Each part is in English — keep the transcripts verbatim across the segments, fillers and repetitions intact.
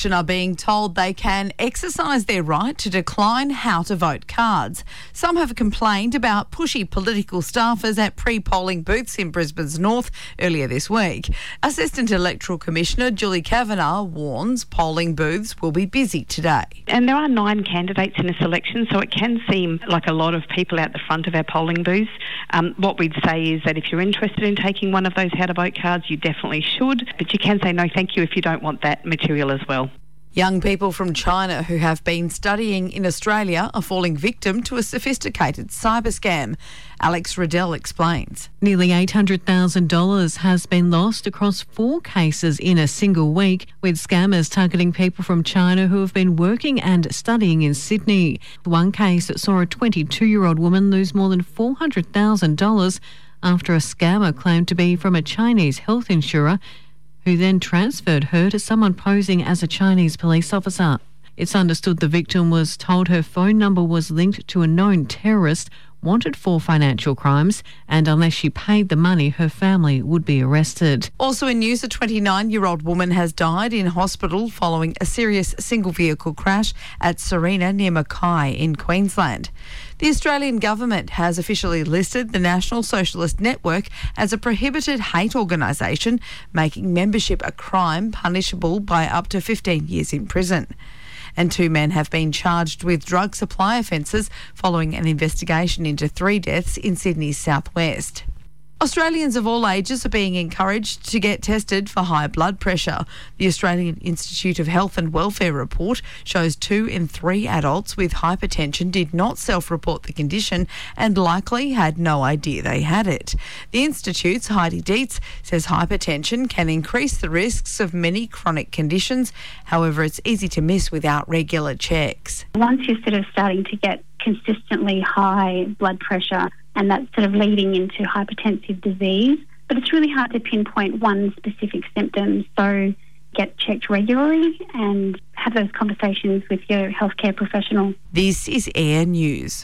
are being told they can exercise their right to decline how to vote cards. Some have complained about pushy political staffers at pre-polling booths in Brisbane's north earlier this week. Assistant Electoral Commissioner Julie Kavanagh warns polling booths will be busy today. And there are nine candidates in this election, so it can seem like a lot of people out the front of our polling booths. Um, what we'd say is that if you're interested in taking one of those how to vote cards, you definitely should, but you can say no thank you if you don't want that material as well. Young people from China who have been studying in Australia are falling victim to a sophisticated cyber scam. Alex Riddell explains. Nearly eight hundred thousand dollars has been lost across four cases in a single week, with scammers targeting people from China who have been working and studying in Sydney. One case saw a twenty-two-year-old woman lose more than four hundred thousand dollars after a scammer claimed to be from a Chinese health insurer, who then transferred her to someone posing as a Chinese police officer. It's understood the victim was told her phone number was linked to a known terrorist wanted for financial crimes, and unless she paid the money, her family would be arrested. Also in news, a twenty-nine-year-old woman has died in hospital following a serious single-vehicle crash at Serena near Mackay in Queensland. The Australian government has officially listed the National Socialist Network as a prohibited hate organisation, making membership a crime punishable by up to fifteen years in prison. And two men have been charged with drug supply offences following an investigation into three deaths in Sydney's southwest. Australians of all ages are being encouraged to get tested for high blood pressure. The Australian Institute of Health and Welfare report shows two in three adults with hypertension did not self-report the condition and likely had no idea they had it. The Institute's Heidi Dietz says hypertension can increase the risks of many chronic conditions. However, it's easy to miss without regular checks. Once you're sort of starting to get consistently high blood pressure, and that's sort of leading into hypertensive disease. But it's really hard to pinpoint one specific symptom, so get checked regularly and have those conversations with your healthcare professional. This is Air News.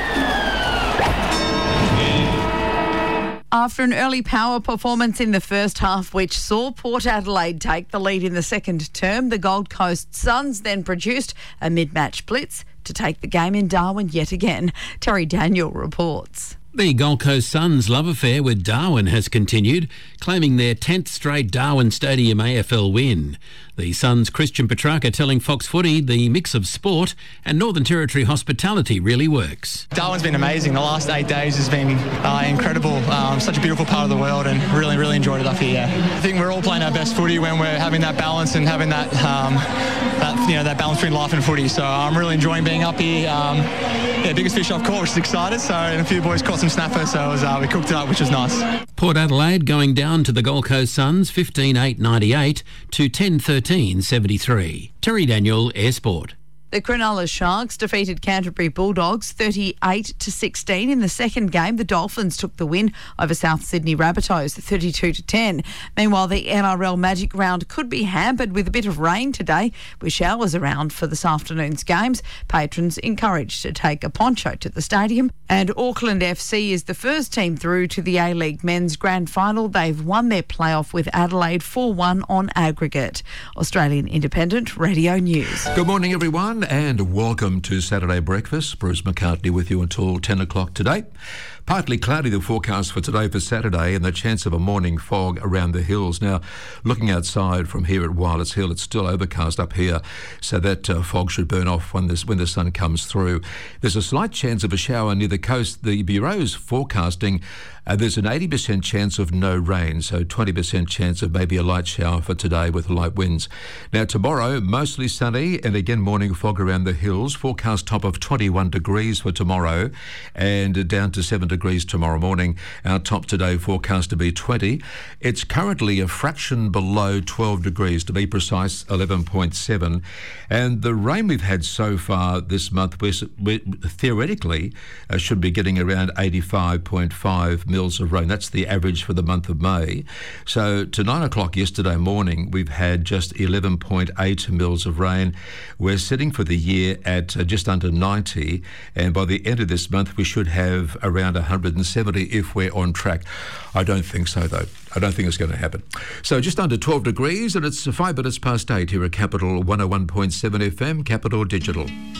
After an early power performance in the first half, which saw Port Adelaide take the lead in the second term, the Gold Coast Suns then produced a mid-match blitz to take the game in Darwin yet again. Terry Daniel reports. The Gold Coast Suns' love affair with Darwin has continued, claiming their tenth straight Darwin Stadium A F L win. The Suns' Christian Petrarca telling Fox Footy the mix of sport and Northern Territory hospitality really works. Darwin's been amazing. The last eight days has been uh, incredible. Um, such a beautiful part of the world, and really, really enjoyed it up here. Yeah. I think we're all playing our best footy when we're having that balance and having that, um, that you know, that balance between life and footy. So I'm really enjoying being up here. Um, yeah, biggest fish I've caught, which is excited. So and a few boys caught some snapper, so it was, uh, we cooked it up, which was nice. Port Adelaide going down to the Gold Coast Suns fifteen eight ninety-eight to ten thirteen seventy-three. Terry Daniel, Air Sport. The Cronulla Sharks defeated Canterbury Bulldogs thirty-eight to sixteen. In the second game, the Dolphins took the win over South Sydney Rabbitohs thirty-two to ten. Meanwhile, the N R L Magic Round could be hampered with a bit of rain today, with showers around for this afternoon's games. Patrons encouraged to take a poncho to the stadium. And Auckland F C is the first team through to the A-League Men's Grand Final. They've won their playoff with Adelaide four one on aggregate. Australian Independent Radio News. Good morning, everyone, and welcome to Saturday Breakfast. Bruce McCartney with you until ten o'clock today. Partly cloudy, the forecast for today for Saturday, and the chance of a morning fog around the hills. Now, looking outside from here at Wireless Hill, it's still overcast up here, so that uh, fog should burn off when, this, when the sun comes through. There's a slight chance of a shower near the coast. The Bureau's forecasting uh, there's an eighty percent chance of no rain, so twenty percent chance of maybe a light shower for today with light winds. Now, tomorrow, mostly sunny, and again morning fog around the hills. Forecast top of twenty-one degrees for tomorrow, and down to seven degrees tomorrow morning. Our top today forecast to be twenty. It's currently a fraction below twelve degrees, to be precise, eleven point seven. And the rain we've had so far this month, we, we theoretically uh, should be getting around eighty-five point five mils of rain. That's the average for the month of May. So to nine o'clock yesterday morning, we've had just eleven point eight mils of rain. We're sitting for the year at uh, just under ninety, and by the end of this month, we should have around one hundred seventy if we're on track. I don't think so, though. I don't think it's going to happen. So just under twelve degrees, and it's five minutes past eight here at Capital one oh one point seven F M, Capital Digital.